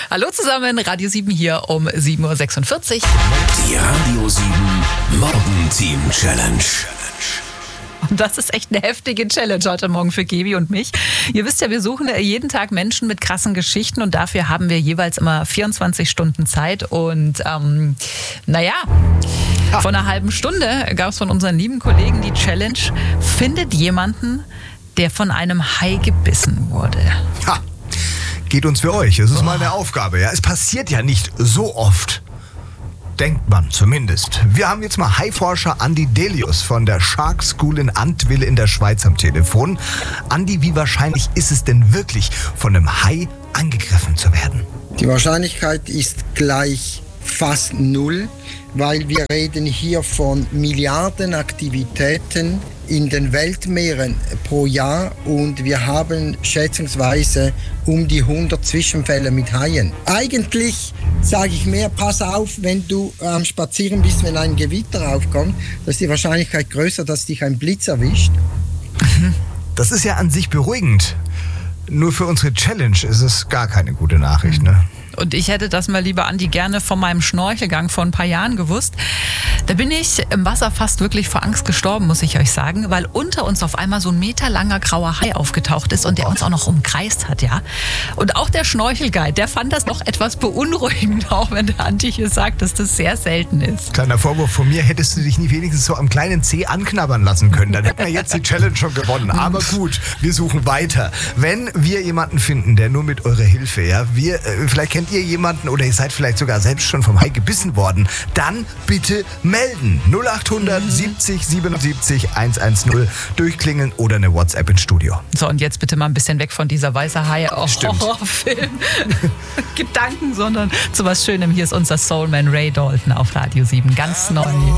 Hallo zusammen, Radio 7 hier um 7.46 Uhr. Die Radio 7 Morgenteam Challenge. Und das ist echt eine heftige Challenge heute Morgen für Gebi und mich. Ihr wisst ja, wir suchen jeden Tag Menschen mit krassen Geschichten und dafür haben wir jeweils immer 24 Stunden Zeit. Und vor einer halben Stunde gab es von unseren lieben Kollegen die Challenge, findet jemanden, der von einem Hai gebissen wurde. Ha, geht uns für euch. Es ist mal eine Aufgabe. Ja? Es passiert ja nicht so oft. Denkt man zumindest. Wir haben jetzt mal Haiforscher Andi Delius von der Shark School in Antwil in der Schweiz am Telefon. Andi, wie wahrscheinlich ist es denn wirklich, von einem Hai angegriffen zu werden? Die Wahrscheinlichkeit ist gleich fast null, weil wir reden hier von Milliarden Aktivitäten in den Weltmeeren pro Jahr und wir haben schätzungsweise um die 100 Zwischenfälle mit Haien. Eigentlich sage ich mehr, pass auf, wenn du am Spazieren bist, wenn ein Gewitter aufkommt, da ist die Wahrscheinlichkeit größer, dass dich ein Blitz erwischt. Das ist ja an sich beruhigend. Nur für unsere Challenge ist es gar keine gute Nachricht, ne? Und ich hätte das mal, lieber Andi, gerne von meinem Schnorchelgang vor ein paar Jahren gewusst. Da bin ich im Wasser fast wirklich vor Angst gestorben, muss ich euch sagen, weil unter uns auf einmal so ein meterlanger grauer Hai aufgetaucht ist und der uns auch noch umkreist hat, ja. Und auch der Schnorchelguide, der fand das noch etwas beunruhigend, auch wenn der Andi hier sagt, dass das sehr selten ist. Kleiner Vorwurf von mir, hättest du dich nicht wenigstens so am kleinen Zeh anknabbern lassen können, dann hätten wir jetzt die Challenge schon gewonnen. Aber gut, wir suchen weiter. Wenn wir jemanden finden, der nur mit eurer Hilfe, ja, vielleicht kennt ihr jemanden oder ihr seid vielleicht sogar selbst schon vom Hai gebissen worden, dann bitte melden. 0800 70 77 110 durchklingeln oder eine WhatsApp ins Studio. So, und jetzt bitte mal ein bisschen weg von dieser weiße Hai-Horrorfilm Gedanken, sondern zu was Schönem. Hier ist unser Soulman Ray Dalton auf Radio 7. Ganz neu.